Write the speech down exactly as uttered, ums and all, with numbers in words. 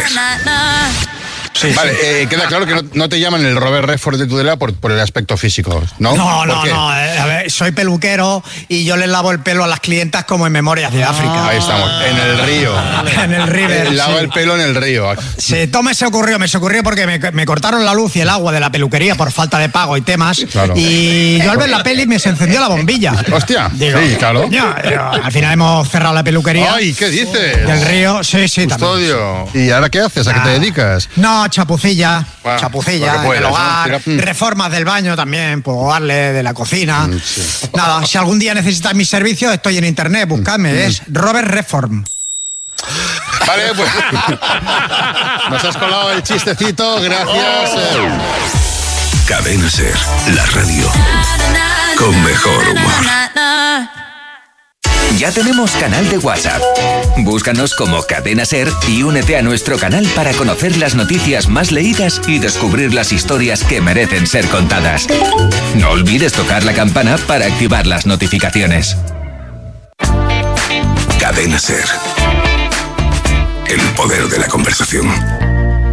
Ser. Sí, vale, sí. eh, queda claro que no, no te llaman el Robert Redford de Tudela por, por el aspecto físico, ¿no? No, no, ¿Por qué? no. eh, A ver, soy peluquero y yo les lavo el pelo a las clientas como en Memorias de África. Ahí estamos, en el río. En el River. Eh, Lava sí. el pelo en el río. Sí, todo me se ocurrió, me se ocurrió porque me, me cortaron la luz y el agua de la peluquería por falta de pago y temas. Claro. Y yo al ver la peli me se encendió la bombilla. Hostia, Digo, sí, claro. coño, eh, al final hemos cerrado la peluquería. Ay, ¿qué dices? Del río, sí, sí, también. Custodio. ¿Y ahora qué haces? ¿A qué te dedicas? No, chapucilla, Bueno, chapucilla, lo que puedas, en el hogar, ¿no? Tira- reformas del baño también, puedo darle de la cocina. Mm, sí. Nada, si algún día necesitas mis servicios, estoy en internet, buscadme, es Robert Reform. Vale, pues nos has colado el chistecito, gracias. eh. Cadena Ser, la radio con mejor humor. Ya tenemos canal de WhatsApp. Búscanos como Cadena Ser y únete a nuestro canal para conocer las noticias más leídas y descubrir las historias que merecen ser contadas. No olvides tocar la campana para activar las notificaciones. Cadena Ser. El poder de la conversación.